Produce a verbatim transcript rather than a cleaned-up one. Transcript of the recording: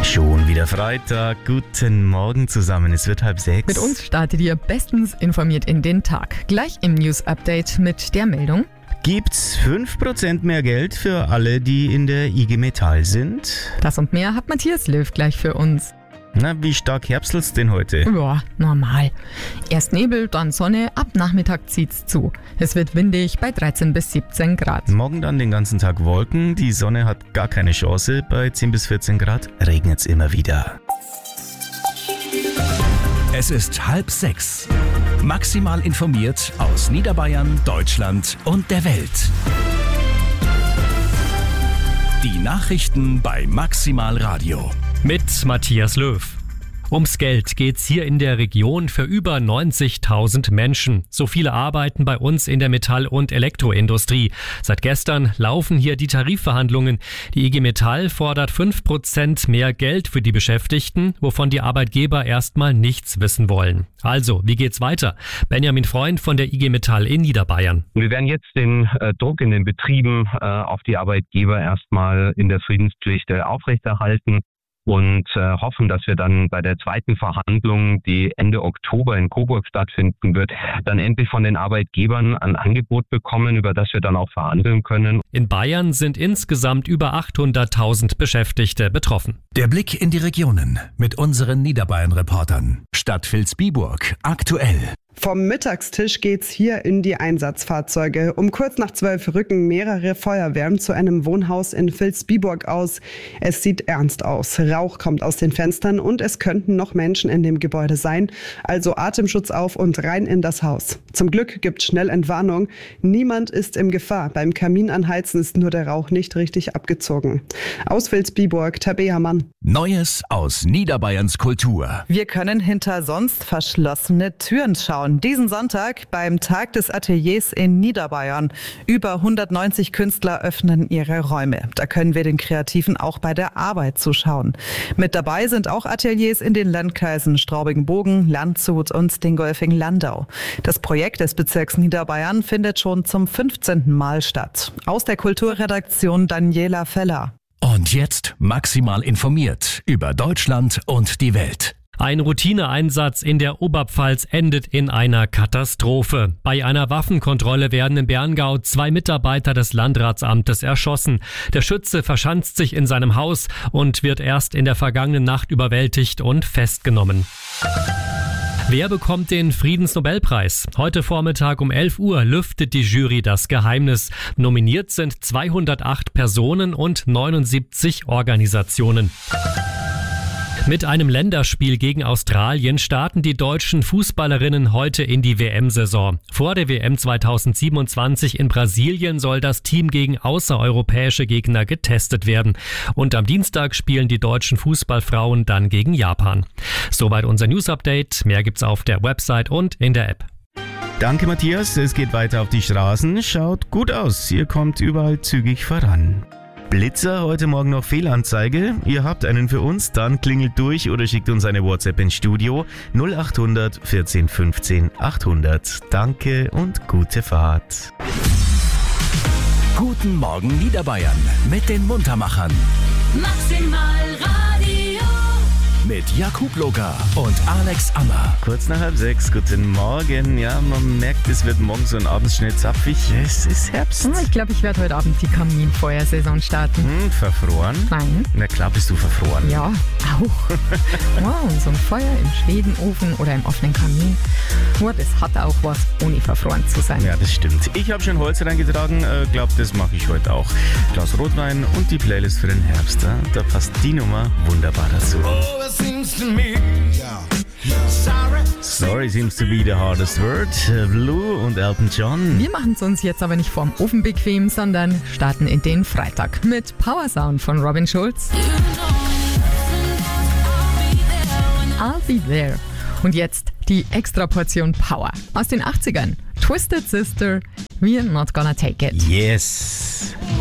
Schon wieder Freitag. Guten Morgen zusammen. Es wird halb sechs. Mit uns startet ihr bestens informiert in den Tag. Gleich im News-Update mit der Meldung. Gibt's fünf Prozent mehr Geld für alle, die in der I G Metall sind? Das und mehr hat Matthias Löw gleich für uns. Na, wie stark herbstelt's denn heute? Ja, normal. Erst Nebel, dann Sonne, ab Nachmittag zieht's zu. Es wird windig bei dreizehn bis siebzehn Grad. Morgen dann den ganzen Tag Wolken. Die Sonne hat gar keine Chance. Bei zehn bis vierzehn Grad regnet's immer wieder. Es ist halb sechs. Maximal informiert aus Niederbayern, Deutschland und der Welt. Die Nachrichten bei Maximal Radio. Mit Matthias Löw. Ums Geld geht's hier in der Region für über neunzigtausend Menschen. So viele arbeiten bei uns in der Metall- und Elektroindustrie. Seit gestern laufen hier die Tarifverhandlungen. Die I G Metall fordert fünf Prozent mehr Geld für die Beschäftigten, wovon die Arbeitgeber erstmal nichts wissen wollen. Also, wie geht's weiter? Benjamin Freund von der I G Metall in Niederbayern. Wir werden jetzt den äh, Druck in den Betrieben äh, auf die Arbeitgeber erstmal in der Friedenspflicht äh, aufrechterhalten. Und äh, hoffen, dass wir dann bei der zweiten Verhandlung, die Ende Oktober in Coburg stattfinden wird, dann endlich von den Arbeitgebern ein Angebot bekommen, über das wir dann auch verhandeln können. In Bayern sind insgesamt über achthunderttausend Beschäftigte betroffen. Der Blick in die Regionen mit unseren Niederbayern-Reportern. Stadt Vilsbiburg aktuell. Vom Mittagstisch geht's hier in die Einsatzfahrzeuge. Um kurz nach zwölf rücken mehrere Feuerwehren zu einem Wohnhaus in Vilsbiburg aus. Es sieht ernst aus. Rauch kommt aus den Fenstern und es könnten noch Menschen in dem Gebäude sein. Also Atemschutz auf und rein in das Haus. Zum Glück gibt's schnell Entwarnung. Niemand ist in Gefahr. Beim Kamin anheizen ist nur der Rauch nicht richtig abgezogen. Aus Vilsbiburg, Tabea Mann. Neues aus Niederbayerns Kultur. Wir können hinter sonst verschlossene Türen schauen. Diesen Sonntag beim Tag des Ateliers in Niederbayern. Über hundertneunzig Künstler öffnen ihre Räume. Da können wir den Kreativen auch bei der Arbeit zuschauen. Mit dabei sind auch Ateliers in den Landkreisen Straubing-Bogen, Landshut und Dingolfing-Landau. Das Projekt des Bezirks Niederbayern findet schon zum fünfzehnten Mal statt. Aus der Kulturredaktion Daniela Feller. Und jetzt maximal informiert über Deutschland und die Welt. Ein Routineeinsatz in der Oberpfalz endet in einer Katastrophe. Bei einer Waffenkontrolle werden im Berngau zwei Mitarbeiter des Landratsamtes erschossen. Der Schütze verschanzt sich in seinem Haus und wird erst in der vergangenen Nacht überwältigt und festgenommen. Wer bekommt den Friedensnobelpreis? Heute Vormittag um elf Uhr lüftet die Jury das Geheimnis. Nominiert sind zweihundertacht Personen und neunundsiebzig Organisationen. Mit einem Länderspiel gegen Australien starten die deutschen Fußballerinnen heute in die W M-Saison. Vor der W M zweitausendsiebenundzwanzig in Brasilien soll das Team gegen außereuropäische Gegner getestet werden. Und am Dienstag spielen die deutschen Fußballfrauen dann gegen Japan. Soweit unser News-Update. Mehr gibt's auf der Website und in der App. Danke, Matthias. Es geht weiter auf die Straßen. Schaut gut aus. Ihr kommt überall zügig voran. Blitzer, heute Morgen noch Fehlanzeige. Ihr habt einen für uns, dann klingelt durch oder schickt uns eine WhatsApp ins Studio null acht hundert vierzehn fünfzehn achthundert. Danke und gute Fahrt. Guten Morgen Niederbayern mit den Muntermachern. Maximal Radio. Mit Jakub Loga und Alex Ammer. Kurz nach halb sechs, guten Morgen. Ja, man merkt, es wird morgens und abends schnell zapfig. Es ist Herbst. Ich glaube, ich werde heute Abend die Kaminfeuersaison starten. Hm, verfroren? Nein. Na klar bist du verfroren. Ja, auch. Wow, und so ein Feuer im Schwedenofen oder im offenen Kamin. Oh, das hat auch was, ohne verfroren zu sein. Ja, das stimmt. Ich habe schon Holz reingetragen. Äh, glaub, das mache ich heute auch. Glas Rotwein und die Playlist für den Herbst. Äh? Da passt die Nummer wunderbar dazu. Sorry seems to be the hardest word. Blue und Elton John. Wir machen es uns jetzt aber nicht vorm Ofen bequem, sondern starten in den Freitag mit Power Sound von Robin Schulz. I'll be there. Und jetzt die extra Portion Power aus den achtzigern. Twisted Sister, We're Not Gonna Take It. Yes.